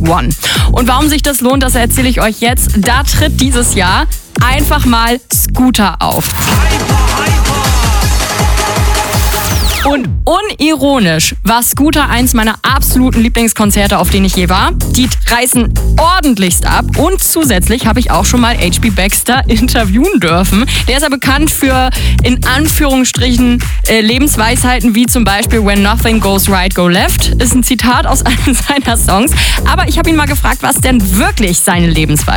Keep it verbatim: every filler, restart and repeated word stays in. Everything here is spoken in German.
One. Und warum sich das lohnt, das erzähle ich euch jetzt. Da tritt dieses Jahr einfach mal Scooter auf. Und unironisch war Scooter eins meiner absoluten Lieblingskonzerte, auf denen ich je war. Die reißen ordentlichst ab und zusätzlich habe ich auch schon mal H B Baxter interviewen dürfen. Der ist ja bekannt für, in Anführungsstrichen, äh, Lebensweisheiten wie zum Beispiel When Nothing Goes Right, Go Left. Ist ein Zitat aus einem seiner Songs. Aber ich habe ihn mal gefragt, was denn wirklich seine Lebensweisheit